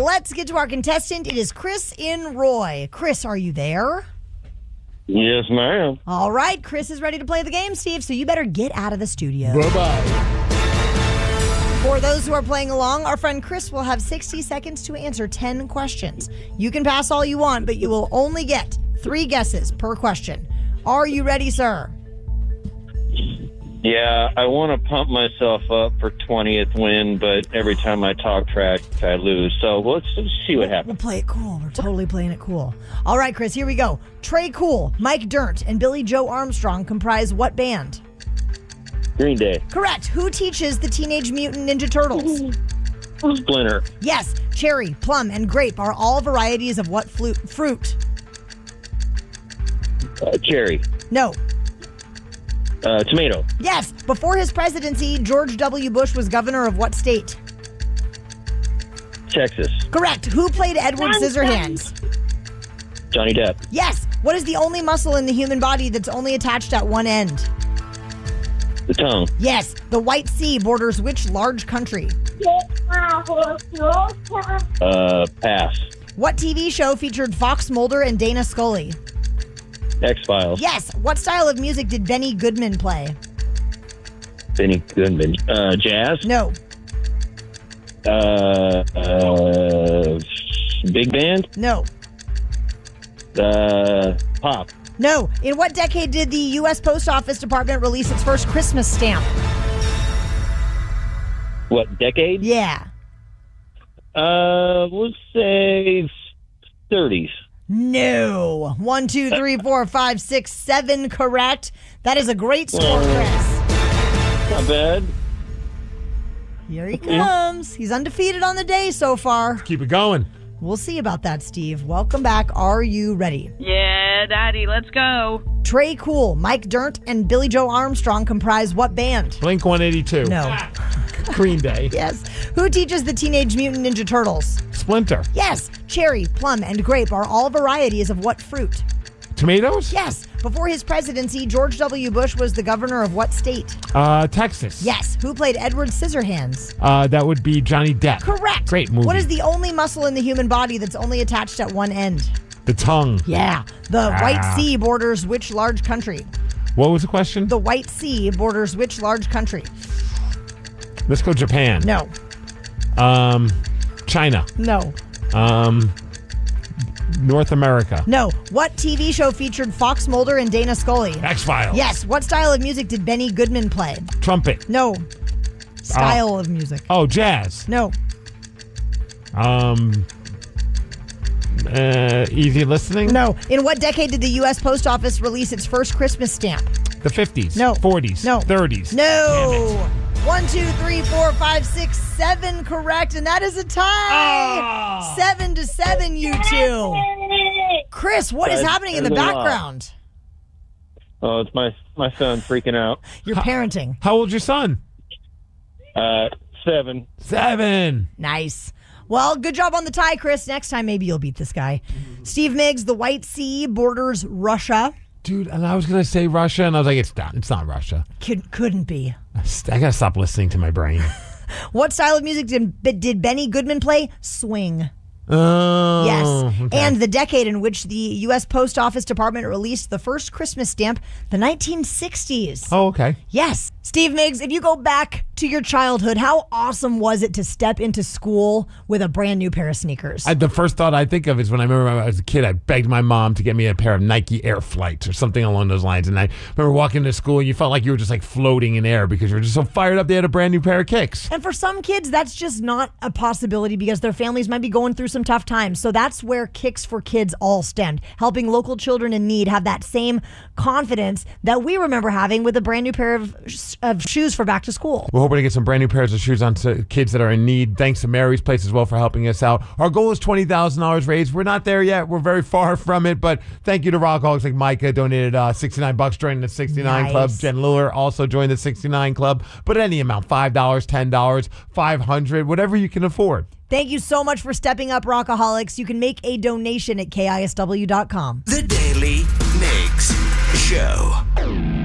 Let's get to our contestant. It is Chris in Roy. Chris, are you there? Yes, ma'am. All right, Chris is ready to play the game, Steve, so you better get out of the studio. Bye-bye. For those who are playing along, our friend Chris will have 60 seconds to answer 10 questions. You can pass all you want, but you will only get 3 guesses per question. Are you ready, sir? Yeah, I want to pump myself up for 20th win, but every time I talk trash, I lose. So let's see what happens. We'll play it cool. We're totally playing it cool. All right, Chris, here we go. Trey Cool, Mike Dirnt, and Billy Joe Armstrong comprise what band? Green Day. Correct. Who teaches the Teenage Mutant Ninja Turtles? Splinter. Yes. Cherry, plum, and grape are all varieties of what fruit? Cherry. No. Tomato. Yes. Before his presidency, George W. Bush was governor of what state? Texas. Correct. Who played Edward Scissorhands? Johnny Depp. Yes. What is the only muscle in the human body that's only attached at one end? The tongue. Yes. The White Sea borders which large country? Pass. What TV show featured Fox Mulder and Dana Scully? X-Files. Yes. What style of music did Benny Goodman play? Benny Goodman. Jazz. No. Big band. No. Pop. No. In what decade did the U.S. Post Office Department release its first Christmas stamp? What, decade? Yeah. Let's say 30s. No. 1, 2, 3, 4, 5, 6, 7 correct. That is a great score, Chris. Not bad. Here he comes. He's undefeated on the day so far. Keep it going. We'll see about that, Steve. Welcome back. Are you ready? Yeah, Daddy, let's go. Trey Cool, Mike Dirnt, and Billy Joe Armstrong comprise what band? Blink 182. No. Green Day. Yes. Who teaches the Teenage Mutant Ninja Turtles? Splinter. Yes. Cherry, plum, and grape are all varieties of what fruit? Tomatoes? Yes. Before his presidency, George W. Bush was the governor of what state? Texas. Yes. Who played Edward Scissorhands? That would be Johnny Depp. Correct. Great movie. What is the only muscle in the human body that's only attached at one end? The tongue. Yeah. The White Sea borders which large country? What was the question? The White Sea borders which large country? Let's go Japan. No. China. No. North America. No. What TV show featured Fox Mulder and Dana Scully? X-Files. Yes. What style of music did Benny Goodman play? Trumpet. No. Style of music. Oh, jazz. No. Easy listening? No. In what decade did the U.S. Post Office release its first Christmas stamp? The 50s. No. 40s. No. 30s. No. 1, 2, 3, 4, 5, 6, 7 correct, and that is a tie. 7-7, you two. Chris, what is happening in the background? Oh, it's my son freaking out. You're parenting. How old's your son? 7. 7. Nice. Well, good job on the tie, Chris. Next time, maybe you'll beat this guy. Steve Miggs, the White Sea borders Russia. Dude, and I was going to say Russia, and I was like, it's not Russia. Couldn't be. I got to stop listening to my brain. What style of music did Benny Goodman play? Swing. Oh. Yes. Okay. And the decade in which the U.S. Post Office Department released the first Christmas stamp, the 1960s. Oh, okay. Yes. Steve Miggs, if you go back to your childhood, how awesome was it to step into school with a brand new pair of sneakers? The first thought I think of is when I remember when I was a kid, I begged my mom to get me a pair of Nike Air Flights or something along those lines. And I remember walking to school and you felt like you were just like floating in air because you were just so fired up they had a brand new pair of kicks. And for some kids, that's just not a possibility because their families might be going through some tough times. So that's where Kicks for Kids all stand, helping local children in need have that same confidence that we remember having with a brand new pair of shoes for back to school. We're hoping to get some brand new pairs of shoes on to kids that are in need. Thanks to Mary's Place as well for helping us out. Our goal is $20,000 raised. We're not there yet. We're very far from it, but thank you to Rockaholics like Micah, donated $69 joining the 69 Club. Jen Luer also joined the 69 Club. But any amount, $5, $10, $500, whatever you can afford. Thank you so much for stepping up, Rockaholics. You can make a donation at KISW.com. The Daily Mix Show.